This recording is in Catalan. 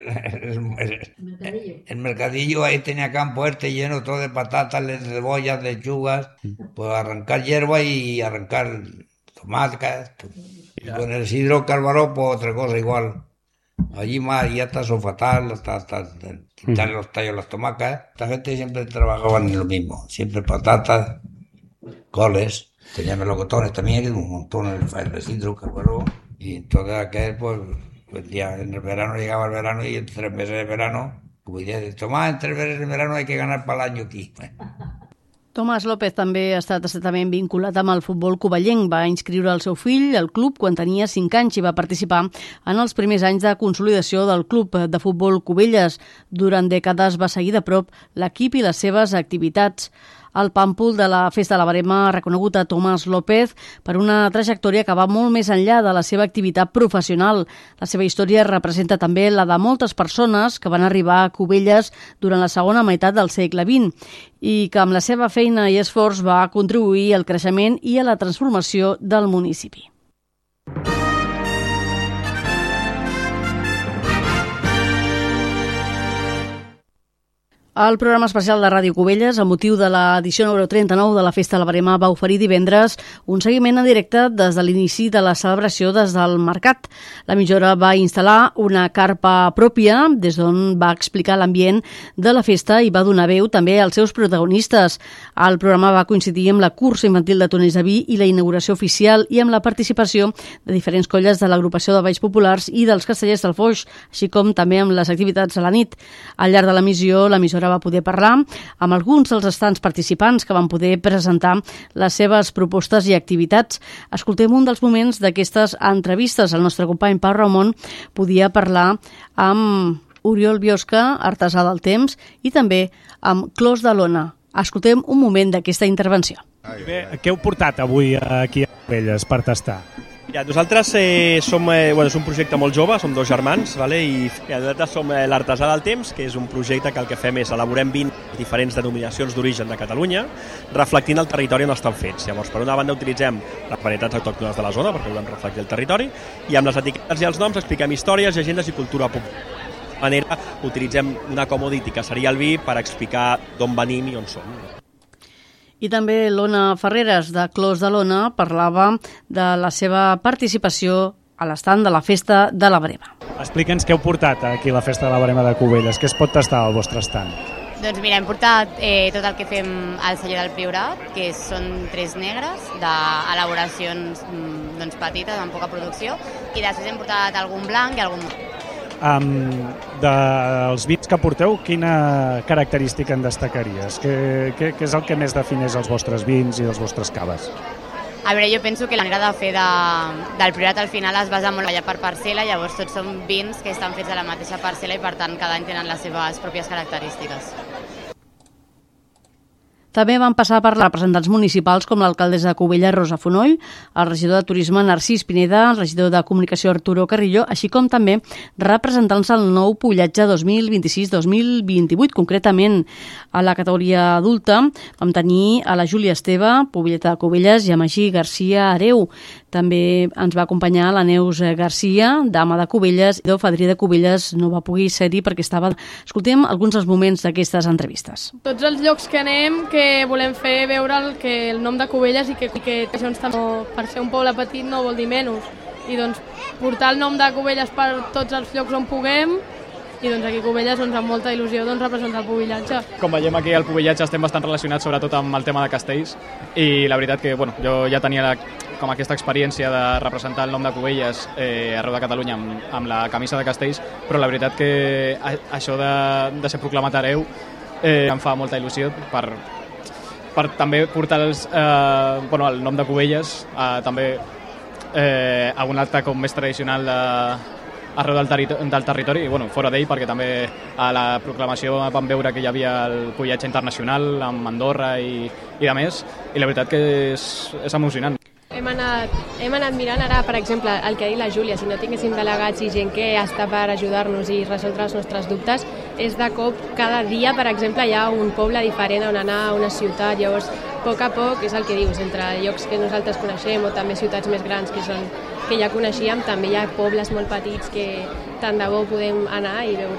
El mercadillo ahí tenía campo lleno todo de patatas, de cebollas, lechugas, pues arrancar hierba y arrancar tomates. Y con el Isidro Calvaró, pues otra cosa igual. Allí más, ya está fatal, hasta quitarle los tallos a las tomacas. Esta gente siempre trabajaba en lo mismo, siempre patatas, coles. Tenía melocotones también, un montón el Isidro Calvaró. Y entonces aquel, pues ya en el verano llegaba el verano y en 3 meses de verano, como decía, Tomás, en 3 meses de verano hay que ganar para el año aquí. Tomàs López també ha estat estretament vinculat amb el futbol covellenc. Va inscriure el seu fill al club quan tenia 5 anys i va participar en els primers anys de consolidació del club de futbol Cubelles. Durant dècades va seguir de prop l'equip i les seves activitats. El pàmpol de la Festa de la Verema ha reconegut a Tomàs López per una trajectòria que va molt més enllà de la seva activitat professional. La seva història representa també la de moltes persones que van arribar a Cubelles durant la segona meitat del segle XX i que amb la seva feina i esforç va contribuir al creixement i a la transformació del municipi. El programa especial de Ràdio Cubelles, amb motiu de l'edició número 39 de la Festa de la Verema, va oferir divendres un seguiment en directe des de l'inici de la celebració des del mercat. L'emissora va instal·lar una carpa pròpia des d'on va explicar l'ambient de la festa i va donar veu també als seus protagonistes. El programa va coincidir amb la cursa infantil de toners de vi i la inauguració oficial i amb la participació de diferents colles de l'agrupació de Balls Populars i dels Castellers del Foix, així com també amb les activitats a la nit. Al llarg de l'emissora va poder parlar amb alguns dels estants participants que van poder presentar les seves propostes i activitats. Escoltem un dels moments d'aquestes entrevistes. El nostre company Pau Ramon podia parlar amb Oriol Biosca, artesà del temps, i també amb Clos de Lona. Escoltem un moment d'aquesta intervenció. Bé, què heu portat avui aquí a Cubelles per tastar? Ja, nosaltres és un projecte molt jove, som 2 germans, i nosaltres som l'Artesà del Temps, que és un projecte que el que fem és elaborem 20 diferents denominacions d'origen de Catalunya, reflectint el territori on estan fets. Llavors, per una banda utilitzem les varietats autòctones de la zona, perquè volem reflectir el territori, i amb les etiquetes i els noms expliquem històries, llegendes i cultura popular. De manera, utilitzem una commodity, que seria el vi, per explicar d'on venim i on som. I també l'Ona Ferreres, de Clos de Lona, parlava de la seva participació a l'estand de la Festa de la Verema. Explica'ns què heu portat aquí a la Festa de la Verema de Cubelles, què es pot tastar al vostre estand? Doncs mira, hem portat tot el que fem al celler del Priorat, que són 3 negres d'elaboracions petites, amb poca producció, i després hem portat algun blanc i algun... Dels vins que porteu, quina característica en destacaries? Què és el que més defineix els vostres vins i els vostres caves? A veure, jo penso que la manera de fer del Priorat al final es basa molt allà per parcel·la, llavors tots són vins que estan fets a la mateixa parcel·la i per tant cada any tenen les seves pròpies característiques. També van passar per representants municipals com l'alcaldessa de Cubelles, Rosa Fonoll, el regidor de Turisme, Narcís Pineda, el regidor de Comunicació, Arturo Carrillo, així com també representants del nou pollatge 2026-2028. Concretament, a la categoria adulta vam tenir a la Júlia Esteve, pobilleta de Cubelles, i a Magí Garcia Areu. També ens va acompanyar la Neus Garcia, dama de Cubelles, i Fadrí de Cubelles no va poder ser-hi perquè estava... Escoltem alguns dels moments d'aquestes entrevistes. Tots els llocs que anem, que volem fer veure el nom de Cubelles i que això per ser un poble petit no vol dir menys. I doncs portar el nom de Cubelles per tots els llocs on puguem, i doncs aquí a Cubelles amb molta il·lusió representar el pubillatge. Com veiem aquí al pubillatge estem bastant relacionats sobretot amb el tema de castells, i la veritat que jo ja tenia com aquesta experiència de representar el nom de Cubelles arreu de Catalunya amb la camisa de castells, però la veritat que això de ser proclamat hereu em fa molta il·lusió per també portar el nom de Cubelles també a un acte com més tradicional arreu del territori, i fora d'ell, perquè també a la proclamació vam veure que hi havia el pubillatge internacional amb Andorra i de més, i la veritat que és emocionant. Hem anat mirant ara, per exemple, el que ha dit la Júlia, si no tinguéssim delegats i gent que està per ajudar-nos i resoldre els nostres dubtes, és de cop, cada dia, per exemple, hi ha un poble diferent on anar, a una ciutat, llavors, a poc, és el que dius, entre llocs que nosaltres coneixem o també ciutats més grans que ja coneixíem, també hi ha pobles molt petits que tant de bo podem anar i veure